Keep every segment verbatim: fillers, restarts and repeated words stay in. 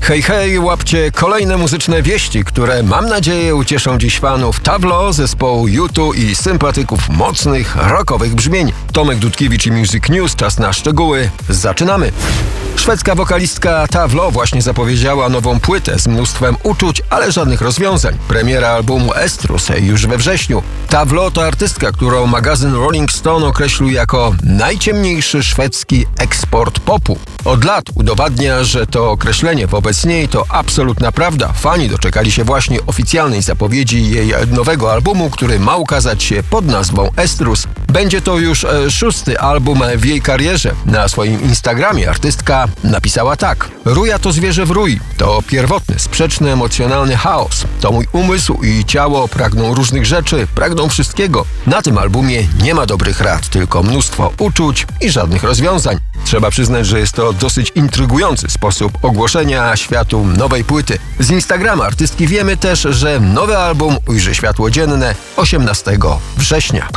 Hej, hej, łapcie kolejne muzyczne wieści, które mam nadzieję ucieszą dziś fanów Tablo, zespołu U two i sympatyków mocnych, rockowych brzmień. Tomek Dudkiewicz i Music News, czas na szczegóły. Zaczynamy! Szwedzka wokalistka Tavlo właśnie zapowiedziała nową płytę z mnóstwem uczuć, ale żadnych rozwiązań. Premiera albumu Estrus już we wrześniu. Tavlo to artystka, którą magazyn Rolling Stone określił jako najciemniejszy szwedzki eksport popu. Od lat udowadnia, że to określenie wobec niej to absolutna prawda. Fani doczekali się właśnie oficjalnej zapowiedzi jej nowego albumu, który ma ukazać się pod nazwą Estrus. Będzie to już e, szósty album w jej karierze. Na swoim Instagramie artystka napisała tak: Ruja to zwierzę w rui. To pierwotny, sprzeczny, emocjonalny chaos. To mój umysł i ciało pragną różnych rzeczy, pragną wszystkiego. Na tym albumie nie ma dobrych rad, tylko mnóstwo uczuć i żadnych rozwiązań. Trzeba przyznać, że jest to dosyć intrygujący sposób ogłoszenia światu nowej płyty. Z Instagrama artystki wiemy też, że nowy album ujrzy światło dzienne osiemnastego września.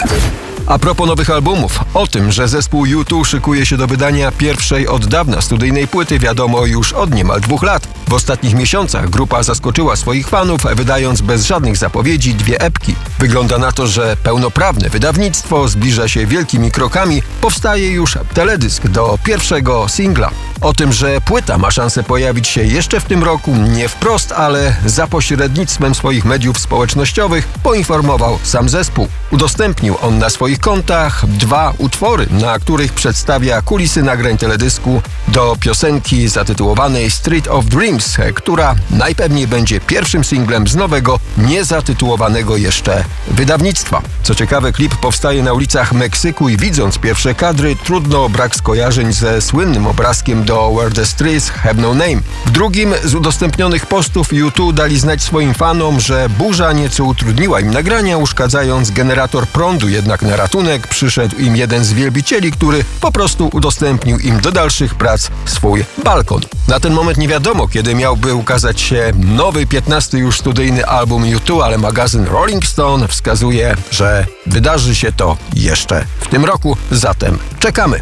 A propos nowych albumów, o tym, że zespół U two szykuje się do wydania pierwszej od dawna studyjnej płyty, wiadomo już od niemal dwóch lat. W ostatnich miesiącach grupa zaskoczyła swoich fanów, wydając bez żadnych zapowiedzi dwie epki. Wygląda na to, że pełnoprawne wydawnictwo zbliża się wielkimi krokami. Powstaje już teledysk do pierwszego singla. O tym, że płyta ma szansę pojawić się jeszcze w tym roku, nie wprost, ale za pośrednictwem swoich mediów społecznościowych, poinformował sam zespół. Udostępnił on na swoich kontach dwa utwory, na których przedstawia kulisy nagrań teledysku do piosenki zatytułowanej Street of Dreams, która najpewniej będzie pierwszym singlem z nowego, niezatytułowanego jeszcze wydawnictwa. Co ciekawe, klip powstaje na ulicach Meksyku i widząc pierwsze kadry, trudno brak skojarzeń ze słynnym obrazkiem do Where the Streets Have No Name. W drugim z udostępnionych postów U two dali znać swoim fanom, że burza nieco utrudniła im nagrania, uszkadzając generator prądu, jednak na ratunek przyszedł im jeden z wielbicieli, który po prostu udostępnił im do dalszych prac swój balkon. Na ten moment nie wiadomo, kiedy miałby ukazać się nowy, piętnasty już studyjny album U two, ale magazyn Rolling Stone wskazuje, że wydarzy się to jeszcze w tym roku, zatem czekamy.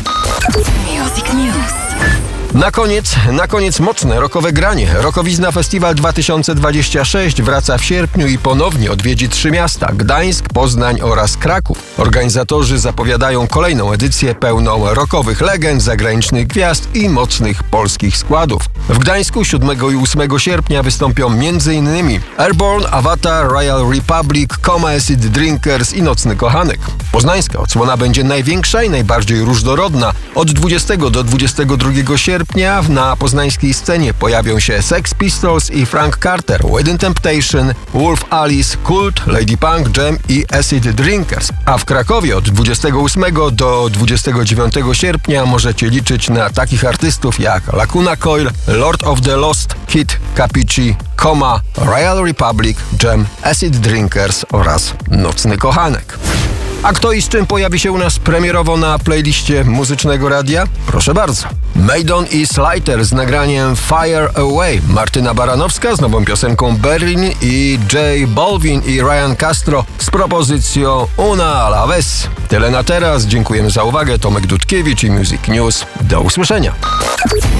Music News. Na koniec, na koniec mocne rockowe granie. Rockowizna Festiwal dwa tysiące dwadzieścia sześć wraca w sierpniu i ponownie odwiedzi trzy miasta: Gdańsk, Poznań oraz Kraków. Organizatorzy zapowiadają kolejną edycję pełną rockowych legend, zagranicznych gwiazd i mocnych polskich składów. W Gdańsku siódmego i ósmego sierpnia wystąpią m.in. Airborne, Avatar, Royal Republic, Coma Acid Drinkers i Nocny Kochanek. Poznańska odsłona będzie największa i najbardziej różnorodna. Od dwudziestego do dwudziestego drugiego sierpnia na poznańskiej scenie pojawią się Sex Pistols i Frank Carter, Within Temptation, Wolf Alice, Cult, Lady Punk, Jam i Acid Drinkers. A w Krakowie od dwudziestego ósmego do dwudziestego dziewiątego sierpnia możecie liczyć na takich artystów jak Lacuna Coil, Lord of the Lost, Kid Capici, Coma, Royal Republic, Jam, Acid Drinkers oraz Nocny Kochanek. A kto i z czym pojawi się u nas premierowo na playliście Muzycznego Radia? Proszę bardzo. Maiden i Slater z nagraniem Fire Away, Martyna Baranowska z nową piosenką Berlin i J Balvin i Ryan Castro z propozycją Una a la vez. Tyle na teraz. Dziękujemy za uwagę. Tomek Dudkiewicz i Music News. Do usłyszenia.